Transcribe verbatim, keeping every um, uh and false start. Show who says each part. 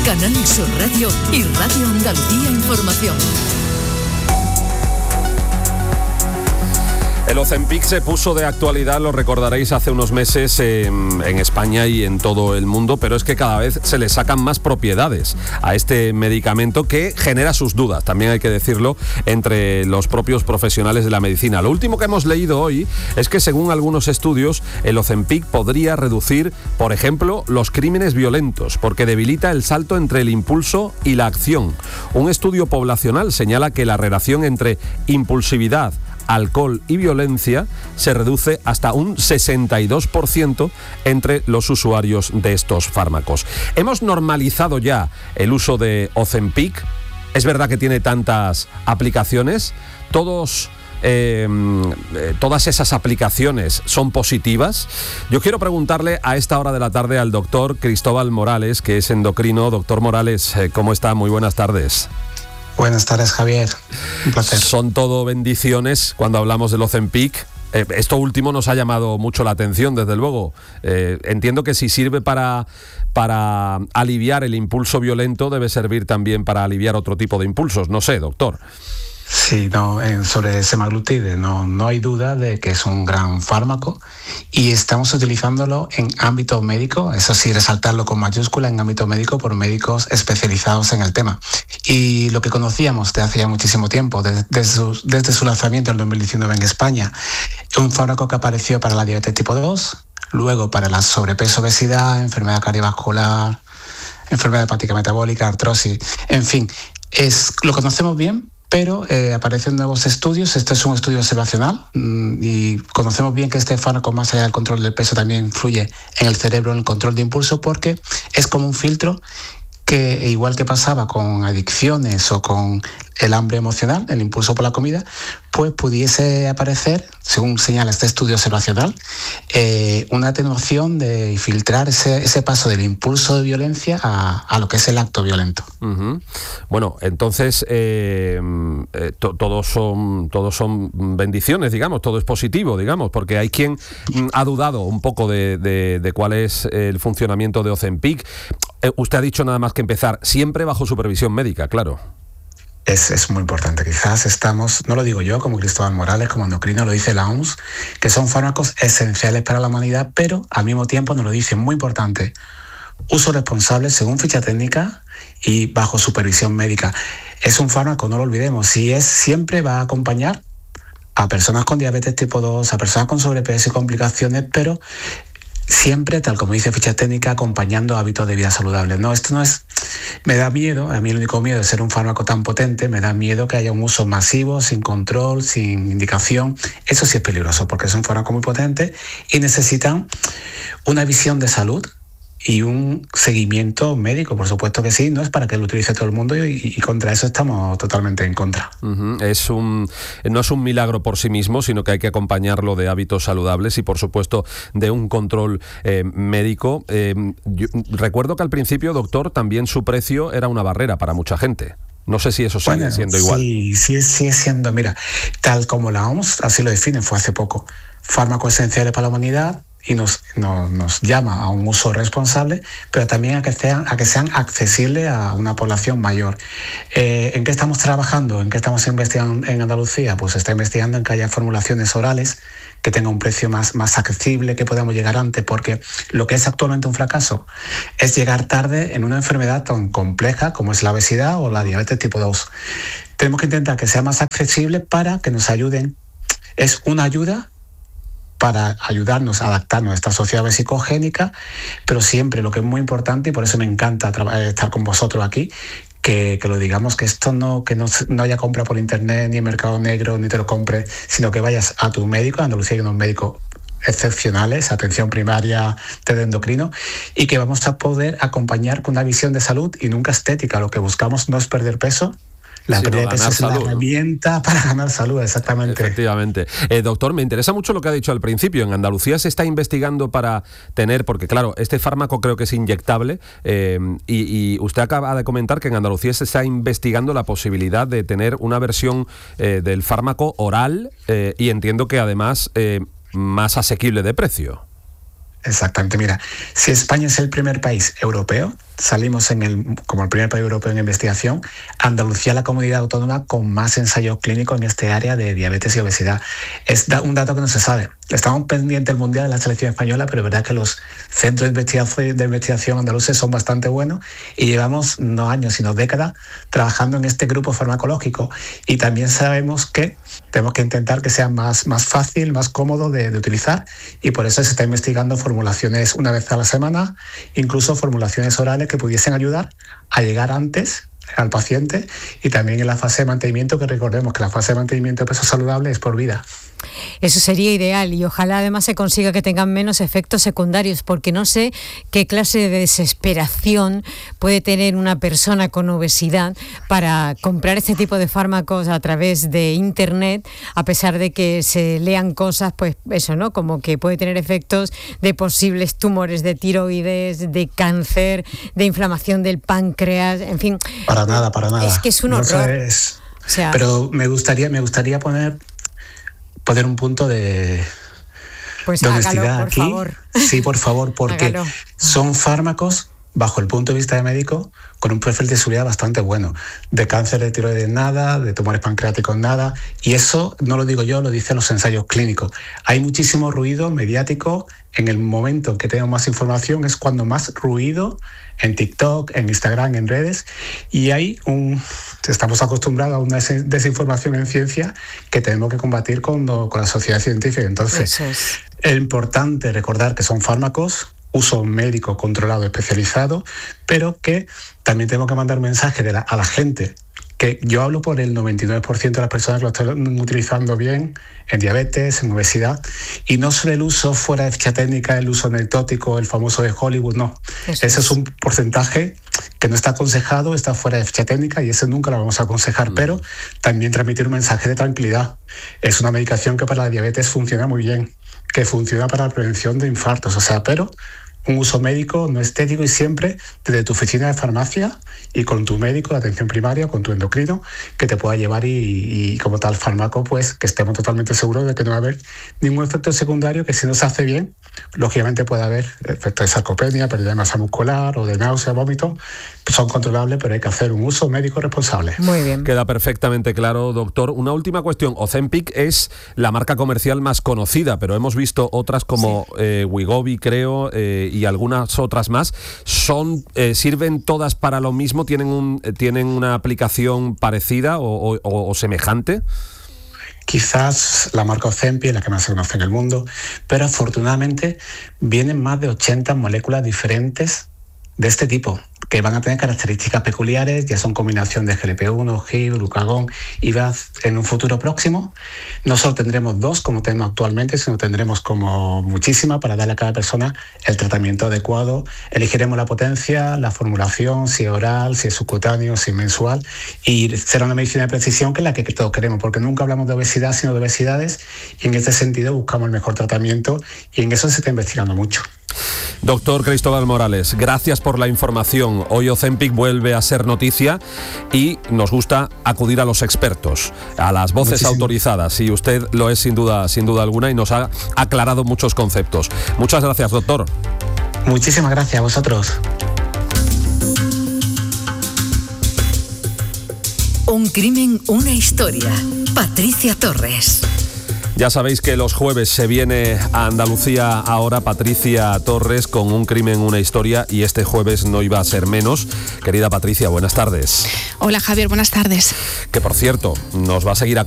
Speaker 1: Canal Sur Radio y Radio Andalucía Información.
Speaker 2: El Ozempic se puso de actualidad, lo recordaréis, hace unos meses eh, en España y en todo el mundo, pero es que cada vez se le sacan más propiedades a este medicamento que genera sus dudas, también hay que decirlo, entre los propios profesionales de la medicina. Lo último que hemos leído hoy es que, según algunos estudios, el Ozempic podría reducir, por ejemplo, los crímenes violentos, porque debilita el salto entre el impulso y la acción. Un estudio poblacional señala que la relación entre impulsividad, alcohol y violencia se reduce hasta un sesenta y dos por ciento entre los usuarios de estos fármacos. Hemos normalizado ya el uso de Ozempic. Es verdad que tiene tantas aplicaciones. Todos... Eh, todas esas aplicaciones son positivas. Yo quiero preguntarle a esta hora de la tarde al doctor Cristóbal Morales, que es endocrino. Doctor Morales, ¿cómo está? Muy buenas tardes.
Speaker 3: Buenas tardes, Javier. Un placer.
Speaker 2: Son todo bendiciones cuando hablamos del Ozempic. Eh, esto último nos ha llamado mucho la atención, desde luego. Eh, entiendo que si sirve para, para aliviar el impulso violento, debe servir también para aliviar otro tipo de impulsos. No sé, doctor.
Speaker 3: Sí, no, sobre semaglutide no, no hay duda de que es un gran fármaco y estamos utilizándolo en ámbito médico, eso sí, resaltarlo con mayúscula, en ámbito médico por médicos especializados en el tema. Y lo que conocíamos de hace ya muchísimo tiempo, desde, desde, su, desde su lanzamiento en dos mil diecinueve en España, un fármaco que apareció para la diabetes tipo dos, luego para la sobrepeso, obesidad, enfermedad cardiovascular, enfermedad hepática metabólica, artrosis, en fin, es, lo conocemos bien. Pero eh, aparecen nuevos estudios. Este es un estudio observacional mmm, y conocemos bien que este fármaco, más allá del control del peso, también influye en el cerebro, en el control de impulso, porque es como un filtro que, igual que pasaba con adicciones o con el hambre emocional, el impulso por la comida, pues pudiese aparecer, según señala este estudio observacional, eh, una atenuación de filtrar ese, ese paso del impulso de violencia a, a lo que es el acto violento.
Speaker 2: Uh-huh. Bueno, entonces eh, eh, to, todos son todos son bendiciones, digamos, todo es positivo, digamos, porque hay quien mm, ha dudado un poco de, de, de cuál es el funcionamiento de Ozempic. Eh, usted ha dicho nada más que empezar, siempre bajo supervisión médica, claro.
Speaker 3: Es, es muy importante. Quizás estamos, no lo digo yo como Cristóbal Morales, como endocrino, lo dice la O M S, que son fármacos esenciales para la humanidad, pero al mismo tiempo nos lo dicen muy importante. Uso responsable según ficha técnica y bajo supervisión médica. Es un fármaco, no lo olvidemos, y es, siempre va a acompañar a personas con diabetes tipo dos, a personas con sobrepeso y complicaciones, pero siempre, tal como dice ficha técnica, acompañando hábitos de vida saludables. No, esto no es... Me da miedo, a mí el único miedo de ser un fármaco tan potente, me da miedo que haya un uso masivo, sin control, sin indicación. Eso sí es peligroso, porque es un fármaco muy potente y necesitan una visión de salud y un seguimiento médico, por supuesto que sí, no es para que lo utilice todo el mundo y, y contra eso estamos totalmente en contra.
Speaker 2: Uh-huh. Es un, no es un milagro por sí mismo, sino que hay que acompañarlo de hábitos saludables y, por supuesto, de un control eh, médico. Eh, yo, recuerdo que al principio, doctor, también su precio era una barrera para mucha gente. No sé si eso sigue bueno, siendo igual.
Speaker 3: Sí, sí, sigue siendo, mira, tal como la O M S así lo define, fue hace poco. Fármacos esenciales para la humanidad, y nos, nos, nos llama a un uso responsable, pero también a que sean, a que sean accesibles a una población mayor. Eh, ¿En qué estamos trabajando? ¿En qué estamos investigando en Andalucía? Pues se está investigando en que haya formulaciones orales que tengan un precio más, más accesible, que podamos llegar antes, porque lo que es actualmente un fracaso es llegar tarde en una enfermedad tan compleja como es la obesidad o la diabetes tipo dos. Tenemos que intentar que sea más accesible para que nos ayuden. Es una ayuda para ayudarnos a adaptarnos a esta sociedad vesicogénica, pero siempre lo que es muy importante, y por eso me encanta tra- estar con vosotros aquí, que, que lo digamos, que esto no, que no, no haya compra por internet, ni en Mercado Negro, ni te lo compres, sino que vayas a tu médico. En Andalucía hay unos médicos excepcionales, atención primaria de endocrino, y que vamos a poder acompañar con una visión de salud y nunca estética. Lo que buscamos no es perder peso. La pérdida de peso es la herramienta para ganar salud, exactamente.
Speaker 2: Efectivamente. Eh, doctor, me interesa mucho lo que ha dicho al principio. En Andalucía se está investigando para tener, porque claro, este fármaco creo que es inyectable, eh, y, y usted acaba de comentar que en Andalucía se está investigando la posibilidad de tener una versión eh, del fármaco oral, eh, y entiendo que además eh, más asequible de precio.
Speaker 3: Exactamente. Mira, si España es el primer país europeo salimos en el, como el primer país europeo en investigación. Andalucía es la comunidad autónoma con más ensayos clínicos en este área de diabetes y obesidad. Es da, un dato que no se sabe. Estamos pendientes del mundial de la selección española, pero es verdad que los centros de investigación, de investigación andaluces son bastante buenos y llevamos no años, sino décadas trabajando en este grupo farmacológico. Y también sabemos que tenemos que intentar que sea más, más fácil, más cómodo de, de utilizar, y por eso se está investigando formulaciones una vez a la semana, incluso formulaciones orales que pudiesen ayudar a llegar antes al paciente, y también en la fase de mantenimiento, que recordemos que la fase de mantenimiento de peso saludable es por vida.
Speaker 4: Eso sería ideal, y ojalá además se consiga que tengan menos efectos secundarios, porque no sé qué clase de desesperación puede tener una persona con obesidad para comprar este tipo de fármacos a través de internet, a pesar de que se lean cosas, pues eso, ¿no? Como que puede tener efectos de posibles tumores de tiroides, de cáncer, de inflamación del páncreas, en fin.
Speaker 3: Para nada, para nada.
Speaker 4: Es que es un horror.
Speaker 3: No es...
Speaker 4: o sea,
Speaker 3: Pero me gustaría, me gustaría poner... poner un punto de,
Speaker 4: pues
Speaker 3: de
Speaker 4: hágalo,
Speaker 3: honestidad
Speaker 4: por
Speaker 3: aquí.
Speaker 4: Favor.
Speaker 3: Sí, por favor, porque
Speaker 4: Hágalo.
Speaker 3: son fármacos, bajo el punto de vista de médico, con un perfil de seguridad bastante bueno. De cáncer de tiroides nada, de tumores pancreáticos nada, y eso no lo digo yo, lo dicen los ensayos clínicos. Hay muchísimo ruido mediático. En el momento en que tenemos más información es cuando más ruido en TikTok, en Instagram, en redes, y hay un... estamos acostumbrados a una desinformación en ciencia que tenemos que combatir con, con la sociedad científica. Entonces, es. es importante recordar que son fármacos, uso médico controlado, especializado, pero que también tenemos que mandar mensajes de la, a la gente, que yo hablo por el noventa y nueve por ciento de las personas que lo están utilizando bien en diabetes, en obesidad, y no solo el uso fuera de ficha técnica, el uso anecdótico, el famoso de Hollywood, no. Eso ese es. es un porcentaje que no está aconsejado, está fuera de ficha técnica, y ese nunca lo vamos a aconsejar, mm. pero también transmitir un mensaje de tranquilidad. Es una medicación que para la diabetes funciona muy bien, que funciona para la prevención de infartos, o sea, pero un uso médico no estético, y siempre desde tu oficina de farmacia y con tu médico de atención primaria, con tu endocrino, que te pueda llevar, y, y como tal fármaco, pues que estemos totalmente seguros de que no va a haber ningún efecto secundario, que si no se hace bien, lógicamente puede haber efectos de sarcopenia, pérdida de masa muscular o de náusea, vómito, pues son controlables, pero hay que hacer un uso médico responsable.
Speaker 4: Muy bien.
Speaker 2: Queda perfectamente claro, doctor. Una última cuestión. Ozempic es la marca comercial más conocida, pero hemos visto otras como sí. eh, Wegovy, creo, eh, y algunas otras más. Son eh, ¿Sirven todas para lo mismo? ¿Tienen, un, ¿tienen una aplicación parecida o, o, o semejante?
Speaker 3: Quizás la marca Ozempic es la que más se conoce en el mundo, pero afortunadamente vienen más de ochenta moléculas diferentes de este tipo, que van a tener características peculiares, ya son combinación de G L P uno, G I V, glucagón y V A Z en un futuro próximo. No solo tendremos dos como tenemos actualmente, sino tendremos como muchísimas para darle a cada persona el tratamiento adecuado. Elegiremos la potencia, la formulación, si es oral, si es subcutáneo, si es mensual, y será una medicina de precisión que es la que todos queremos, porque nunca hablamos de obesidad sino de obesidades, y en este sentido buscamos el mejor tratamiento, y en eso se está investigando mucho.
Speaker 2: Doctor Cristóbal Morales, gracias por la información. Hoy Ozempic vuelve a ser noticia y nos gusta acudir a los expertos, a las voces Muchísimo. autorizadas, y usted lo es sin duda, sin duda alguna, y nos ha aclarado muchos conceptos. Muchas gracias, doctor.
Speaker 3: Muchísimas gracias a vosotros.
Speaker 1: Un crimen, una historia. Patricia Torres.
Speaker 2: Ya sabéis que los jueves se viene a Andalucía ahora Patricia Torres con Un crimen, una historia, y este jueves no iba a ser menos. Querida Patricia, buenas tardes.
Speaker 5: Hola Javier, buenas tardes.
Speaker 2: Que por cierto, nos va a seguir